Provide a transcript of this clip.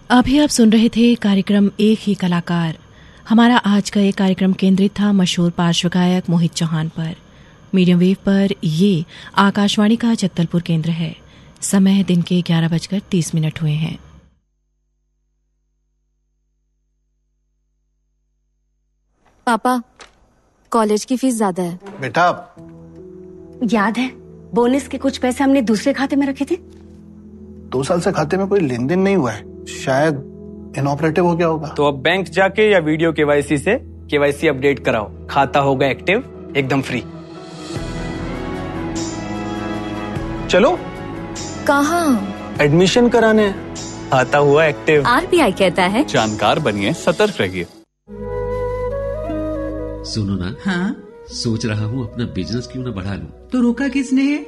अभी आप सुन रहे थे कार्यक्रम एक ही कलाकार। हमारा आज का ये कार्यक्रम केंद्रित था मशहूर पार्श्व गायक मोहित चौहान पर। मीडियम वेव पर ये आकाशवाणी का जगदलपुर केंद्र है। समय दिन के 11:30 हुए हैं। पापा, कॉलेज की फीस ज्यादा है। बेटा, याद है बोनस के कुछ पैसे हमने दूसरे खाते में रखे थे? 2 साल से खाते में कोई लेन देन नहीं हुआ है, शायद इनऑपरेटिव हो गया होगा। तो अब बैंक जाके या वीडियो केवाईसी से केवाईसी अपडेट कराओ, खाता होगा एक्टिव एकदम फ्री। चलो। कहाँ? एडमिशन कराने हैं, खाता हुआ एक्टिव। आरबीआई कहता है जानकार बनिए, सतर्क रहिए। सुनो ना। हाँ? सोच रहा हूँ अपना बिजनेस क्यों ना बढ़ा लूं। तो रोका किसने है?